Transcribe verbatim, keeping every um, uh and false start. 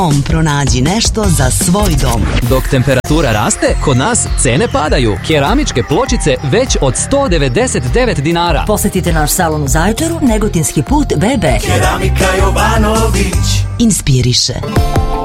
Pronađi nešto za svoj dom. Dok temperatura raste, kod nas cene padaju. Keramičke pločice već od sto devedeset devet dinara. Posetite naš salon u Zaječaru, Negotinski put B B. Keramika Jovanović Inspiriše.